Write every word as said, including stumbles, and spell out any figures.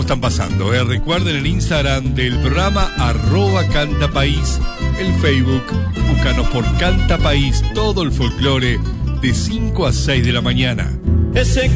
están pasando? Eh? Recuerden el Instagram del programa, arroba Canta País, el Facebook, búscanos por Canta País, todo el folclore, de cinco a seis de la mañana. Ese